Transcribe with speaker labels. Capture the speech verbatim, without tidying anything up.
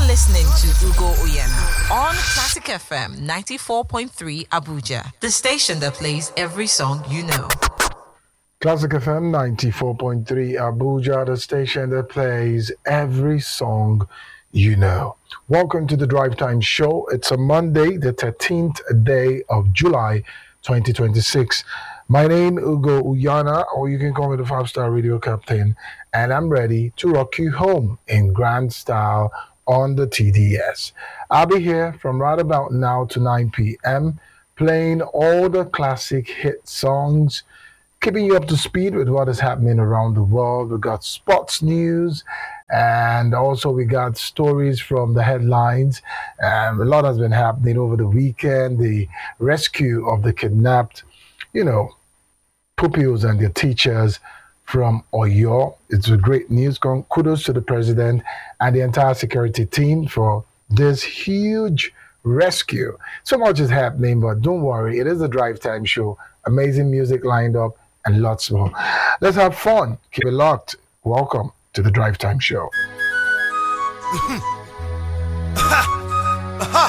Speaker 1: listening to Ugo Uyana on Classic F M ninety-four point three Abuja, the station that plays every song you know.
Speaker 2: Classic F M ninety-four point three Abuja, the station that plays every song you know. Welcome to the Drive Time Show. It's a Monday, the thirteenth day of July, twenty twenty-six. My name is Ugo Uyana, or you can call me the five-star radio captain, and I'm ready to rock you home in grand style on the T D S. I'll be here from right about now to nine p.m. playing all the classic hit songs, keeping you up to speed with what is happening around the world. We got sports news, and also we got stories from the headlines. Um, a lot has been happening over the weekend. The rescue of the kidnapped, you know, pupils and their teachers from Oyo. It's a great news. Kudos to the president and the entire security team for this huge rescue. So much is happening, but don't worry. It is a Drive Time Show. Amazing music lined up and lots more. Let's have fun. Keep it locked. Welcome to the Drive Time Show.